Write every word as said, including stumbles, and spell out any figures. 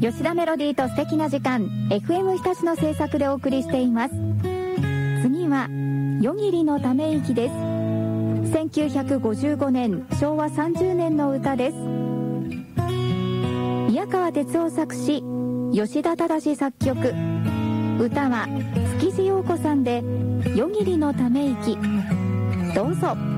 吉田メロディーと素敵な時間 エフエム 日立の制作でお送りしています。次は夜霧のため息です。せんきゅうひゃくごじゅうごねんしょうわさんじゅうねんの歌です。宮川哲夫作詞、吉田忠作曲。歌は築地陽子さんで夜霧のため息。どうぞ。